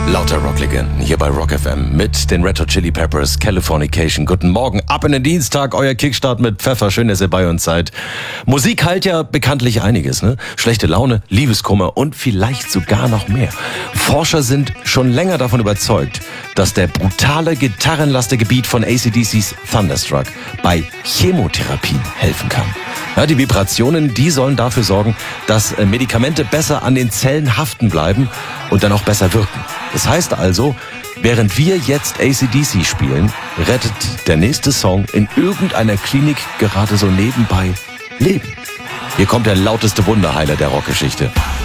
Lauter Rocklegenden hier bei Rock FM mit den Red Hot Chili Peppers, Californication. Guten Morgen, ab in den Dienstag, euer Kickstart mit Pfeffer. Schön, dass ihr bei uns seid. Musik heilt ja bekanntlich einiges, ne? Schlechte Laune, Liebeskummer und vielleicht sogar noch mehr. Forscher sind schon länger davon überzeugt, dass der brutale, gitarrenlastige Beat von AC/DC's Thunderstruck bei Chemotherapien helfen kann. Ja, die Vibrationen, die sollen dafür sorgen, dass Medikamente besser an den Zellen haften bleiben und dann auch besser wirken. Das heißt also, während wir jetzt AC/DC spielen, rettet der nächste Song in irgendeiner Klinik gerade so nebenbei Leben. Hier kommt der lauteste Wunderheiler der Rockgeschichte.